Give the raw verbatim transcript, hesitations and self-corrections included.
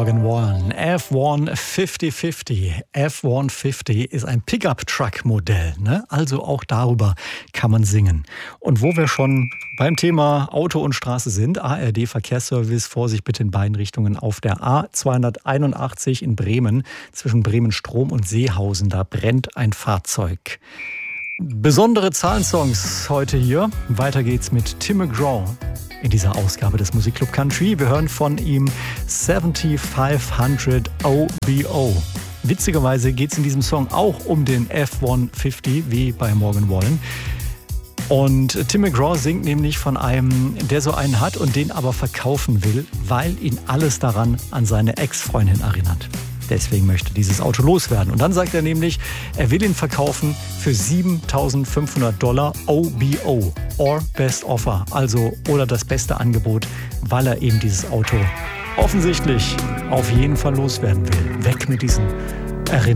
Morgan Wallen. F eins fünfzig fünfzig. F eins fünfzig ist ein Pickup-Truck-Modell, ne? Also auch darüber kann man singen. Und wo wir schon beim Thema Auto und Straße sind, A R D-Verkehrsservice, Vorsicht bitte in beiden Richtungen auf der A zweihunderteinundachtzig in Bremen, zwischen Bremen-Strom und Seehausen, da brennt ein Fahrzeug. Besondere Zahlensongs heute hier. Weiter geht's mit Tim McGraw in dieser Ausgabe des Musikclub Country. Wir hören von ihm fünftausendfünfhundert O B O. Witzigerweise geht es in diesem Song auch um den F eins fünfzig, wie bei Morgan Wallen. Und Tim McGraw singt nämlich von einem, der so einen hat und den aber verkaufen will, weil ihn alles daran an seine Ex-Freundin erinnert. Deswegen möchte dieses Auto loswerden. Und dann sagt er nämlich, er will ihn verkaufen für siebentausendfünfhundert Dollar O B O, or Best Offer, also oder das beste Angebot, weil er eben dieses Auto offensichtlich auf jeden Fall loswerden will. Weg mit diesen Erinnerungen.